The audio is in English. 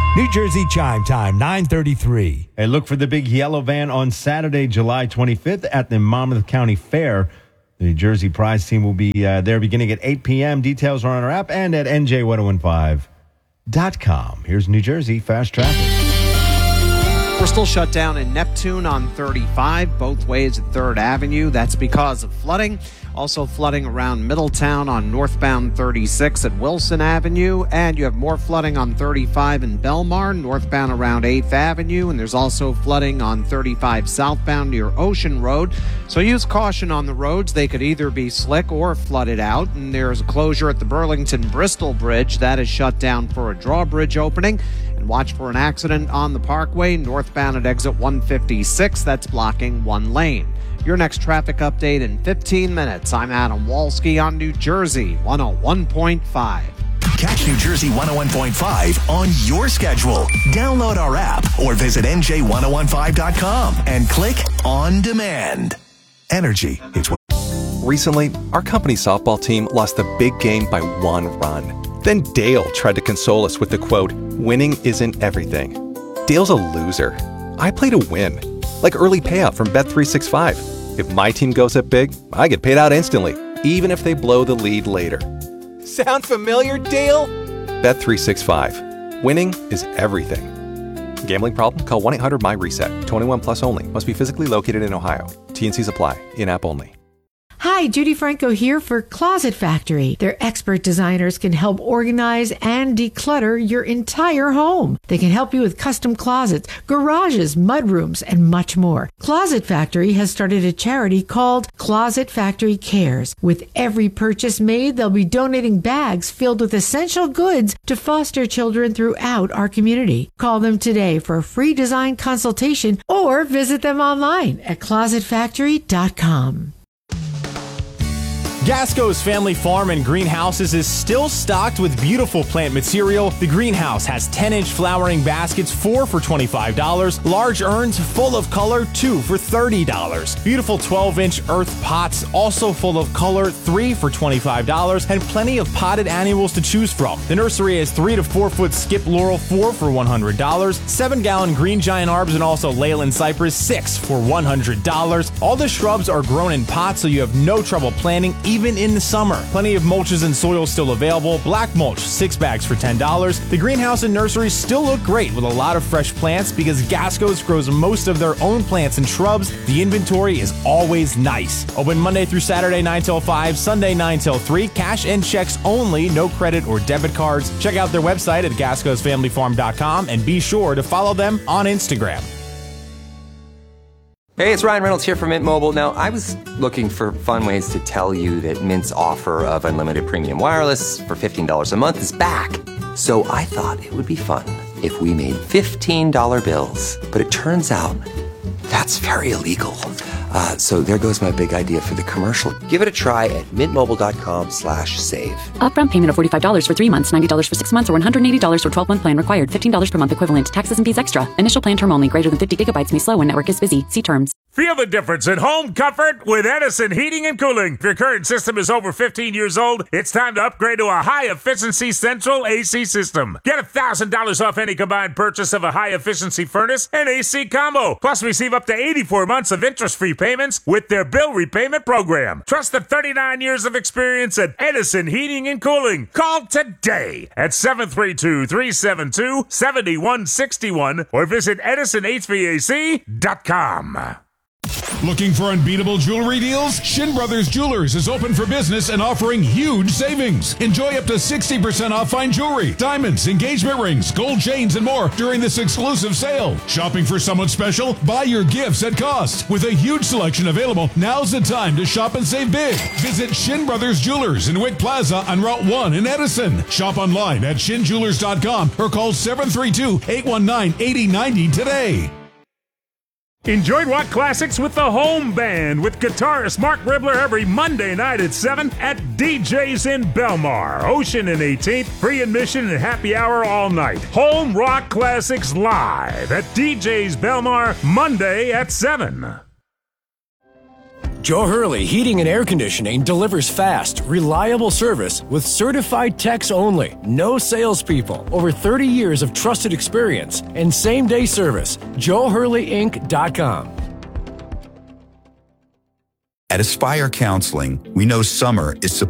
New Jersey Chime Time, 9:33. Hey, look for the big yellow van on Saturday, July 25th at the Monmouth County Fair. The New Jersey Prize Team will be there beginning at 8 p.m. Details are on our app and at NJ1015.com. Here's New Jersey Fast Traffic. We're still shut down in Neptune on 35, both ways at 3rd Avenue. That's because of flooding. Also flooding around Middletown on northbound 36 at Wilson Avenue. And you have more flooding on 35 in Belmar, northbound around 8th Avenue. And there's also flooding on 35 southbound near Ocean Road. So use caution on the roads. They could either be slick or flooded out. And there's a closure at the Burlington-Bristol Bridge. That is shut down for a drawbridge opening. And watch for an accident on the Parkway, northbound at exit 156. That's blocking one lane. Your next traffic update in 15 minutes. I'm Adam Walski on New Jersey 101.5. Catch New Jersey 101.5 on your schedule. Download our app or visit NJ1015.com and click on demand. Energy. Recently, our company softball team lost a big game by 1 run. Then Dale tried to console us with the quote, "Winning isn't everything." Dale's a loser. I play to win. Like early payout from Bet365. If my team goes up big, I get paid out instantly, even if they blow the lead later. Sound familiar, Dale? Bet365. Winning is everything. Gambling problem? Call 1-800-MY-RESET. 21 plus only. Must be physically located in Ohio. T&Cs apply. In-app only. Hi, Judy Franco here for Closet Factory. Their expert designers can help organize and declutter your entire home. They can help you with custom closets, garages, mudrooms, and much more. Closet Factory has started a charity called Closet Factory Cares. With every purchase made, they'll be donating bags filled with essential goods to foster children throughout our community. Call them today for a free design consultation or visit them online at closetfactory.com. Gasco's Family Farm and Greenhouses is still stocked with beautiful plant material. The greenhouse has 10-inch flowering baskets, 4 for $25. Large urns full of color, 2 for $30. Beautiful 12-inch earth pots, also full of color, 3 for $25. And plenty of potted annuals to choose from. The nursery has 3 to 4 foot skip laurel, 4 for $100. 7-gallon green giant arbs and also Leyland cypress, 6 for $100. All the shrubs are grown in pots, so you have no trouble planting, even in the summer. Plenty of mulches and soil still available. Black mulch, 6 bags for $10. The greenhouse and nursery still look great with a lot of fresh plants because Gasco's grows most of their own plants and shrubs. The inventory is always nice. Open Monday through Saturday 9 till 5, Sunday 9 till 3. Cash and checks only, no credit or debit cards. Check out their website at gascosfamilyfarm.com and be sure to follow them on Instagram. Hey, it's Ryan Reynolds here from Mint Mobile. Now, I was looking for fun ways to tell you that Mint's offer of unlimited premium wireless for $15 a month is back. So I thought it would be fun if we made $15 bills. But it turns out that's very illegal. So there goes my big idea for the commercial. Give it a try at mintmobile.com/save. Upfront payment of $45 for 3 months, $90 for 6 months, or $180 for 12-month plan required. $15 per month equivalent. Taxes and fees extra. Initial plan term only. Greater than 50 gigabytes may slow when network is busy. See terms. Feel the difference in home comfort with Edison Heating and Cooling. If your current system is over 15 years old, it's time to upgrade to a high-efficiency central AC system. Get $1,000 off any combined purchase of a high-efficiency furnace and AC combo. Plus, receive up to 84 months of interest-free payments with their bill repayment program. Trust the 39 years of experience at Edison Heating and Cooling. Call today at 732-372-7161 or visit EdisonHVAC.com. Looking for unbeatable jewelry deals? Shin Brothers Jewelers is open for business and offering huge savings. Enjoy up to 60% off fine jewelry, diamonds, engagement rings, gold chains, and more during this exclusive sale. Shopping for someone special? Buy your gifts at cost. With a huge selection available, now's the time to shop and save big. Visit Shin Brothers Jewelers in Wick Plaza on Route 1 in Edison. Shop online at shinjewelers.com or call 732-819-8090 today. Enjoy rock classics with the Home Band with guitarist Mark Ribler every Monday night at 7 at DJ's in Belmar, Ocean and 18th. Free admission and happy hour all night. Home Rock Classics live at DJ's Belmar Monday at 7. Joe Hurley Heating and Air Conditioning delivers fast, reliable service with certified techs only. No salespeople. Over 30 years of trusted experience and same-day service. JoeHurleyInc.com. At Aspire Counseling, we know summer is